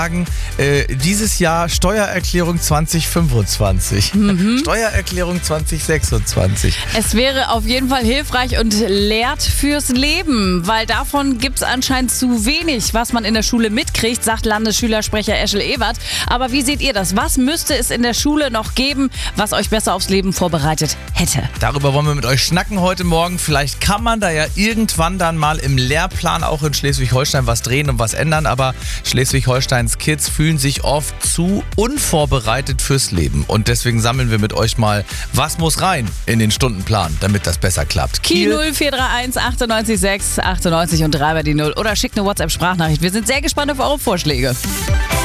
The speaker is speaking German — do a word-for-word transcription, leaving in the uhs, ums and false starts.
sagen, äh, dieses Jahr Steuererklärung zwanzig fünfundzwanzig. Mhm. Steuererklärung zwanzig sechsundzwanzig. Es wäre auf jeden Fall hilfreich und lehrt fürs Leben, weil davon gibt es anscheinend zu wenig, was man in der Schule mitkriegt, sagt Landesschülersprecher Eschel Ewert. Aber wie seht ihr das? Was müsste es in der Schule noch geben, was euch besser aufs Leben vorbereitet hätte? Darüber wollen wir mit euch schnacken heute Morgen. Vielleicht kann man da ja irgendwann dann mal im Lehrplan auch in Schleswig-Holstein was drehen und was ändern, aber Schleswig-Holsteins Kids fühlen sich oft zu unvorbereitet fürs Leben. Und deswegen sammeln wir mit euch mal, was muss rein in den Stundenplan, damit das besser klappt. Kiel null vier drei eins achtundneunzig sechs achtundneunzig und drei bei die null oder schickt eine WhatsApp-Sprachnachricht. Wir sind sehr gespannt auf eure Vorschläge.